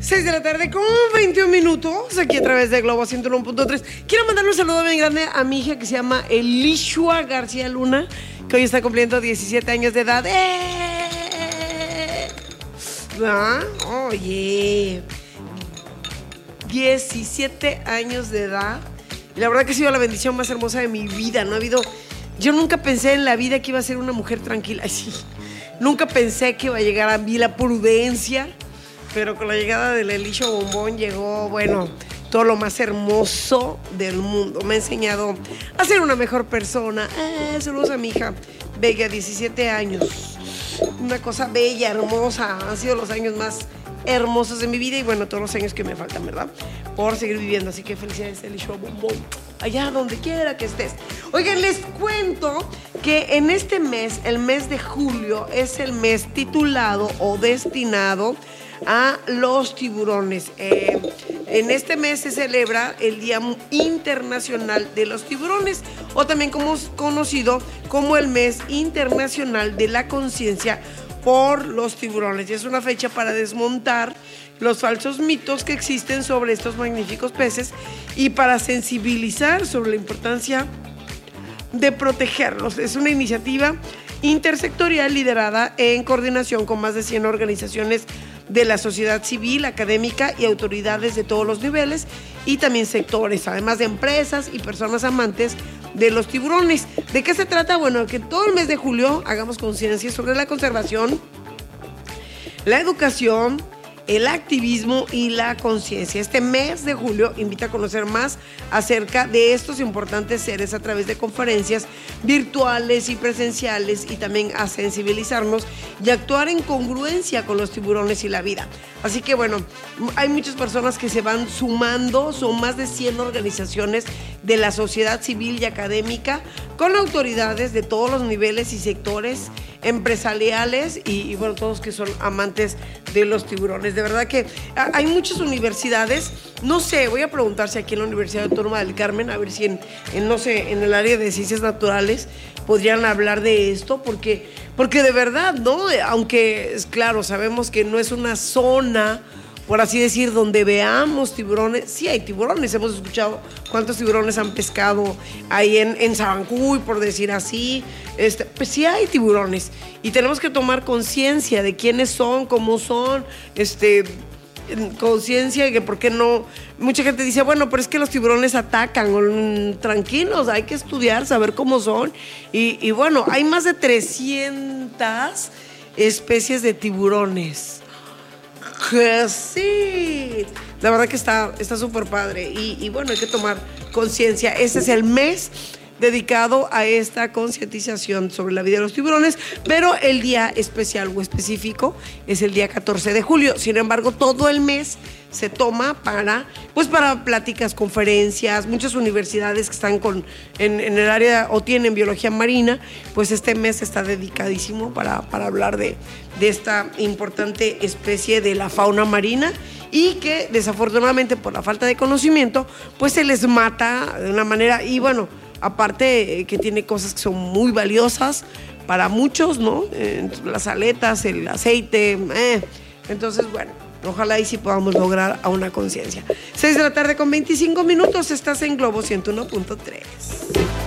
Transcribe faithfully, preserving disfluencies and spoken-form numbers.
seis de la tarde con veintiún minutos, aquí a través de Globo ciento uno punto tres. Quiero mandar un saludo bien grande a mi hija que se llama Elishua García Luna, que hoy está cumpliendo diecisiete años de edad. ¡Eh! ¿Ah? Oye, diecisiete años de edad. Y la verdad que ha sido la bendición más hermosa de mi vida. No ha habido... Yo nunca pensé en la vida que iba a ser una mujer tranquila. Sí. Nunca pensé que iba a llegar a mí la prudencia. Pero con la llegada del Elisho Bombón llegó, bueno, todo lo más hermoso del mundo. Me ha enseñado a ser una mejor persona. Eh, saludos a mi hija, Vega, diecisiete años. Una cosa bella, hermosa. Han sido los años más hermosos de mi vida y, bueno, todos los años que me faltan, ¿verdad? Por seguir viviendo. Así que felicidades, Elisho Bombón. Allá donde quiera que estés. Oigan, les cuento que en este mes, el mes de julio, es el mes titulado o destinado a los tiburones. Eh, en este mes se celebra el Día Internacional de los Tiburones, o también como conocido como el Mes Internacional de la Conciencia por los Tiburones. Y es una fecha para desmontar los falsos mitos que existen sobre estos magníficos peces y para sensibilizar sobre la importancia de protegerlos. Es una iniciativa intersectorial liderada en coordinación con más de cien organizaciones de la sociedad civil, académica y autoridades de todos los niveles y también sectores, además de empresas y personas amantes de los tiburones. ¿De qué se trata? Bueno, que todo el mes de julio hagamos conciencia sobre la conservación, la educación, el activismo y la conciencia. Este mes de julio invita a conocer más acerca de estos importantes seres a través de conferencias virtuales y presenciales y también a sensibilizarnos y actuar en congruencia con los tiburones y la vida. Así que bueno, hay muchas personas que se van sumando, son más de cien organizaciones de la sociedad civil y académica con autoridades de todos los niveles y sectores empresariales y, y bueno, todos que son amantes de los tiburones. De verdad que hay muchas universidades, no sé, voy a preguntar si aquí en la Universidad Autónoma del Carmen, a ver si en, en no sé, en el área de ciencias naturales podrían hablar de esto, porque, porque de verdad, ¿no? Aunque, es claro, sabemos que no es una zona, por así decir, donde veamos tiburones. Sí hay tiburones, hemos escuchado cuántos tiburones han pescado ahí en, en Sabancuy, por decir así. Este, pues sí hay tiburones y tenemos que tomar conciencia de quiénes son, cómo son, este, conciencia de que por qué no. Mucha gente dice, bueno, pero es que los tiburones atacan. Tranquilos, hay que estudiar, saber cómo son. Y, y bueno, hay más de trescientas especies de tiburones. Que sí, la verdad que está está súper padre y, y bueno, hay que tomar conciencia. Este es el mes dedicado a esta concientización sobre la vida de los tiburones, pero el día especial o específico es el día catorce de julio. Sin embargo, todo el mes se toma para, pues para pláticas, conferencias, muchas universidades que están con, en, en el área o tienen biología marina, pues este mes está dedicadísimo para, para hablar de, de esta importante especie de la fauna marina y que desafortunadamente por la falta de conocimiento, pues se les mata de una manera, y bueno, aparte eh, que tiene cosas que son muy valiosas para muchos, ¿no? Eh, las aletas, el aceite, eh. Entonces, bueno, ojalá y sí podamos lograr a una conciencia. seis de la tarde con veinticinco minutos, estás en Globo ciento uno punto tres.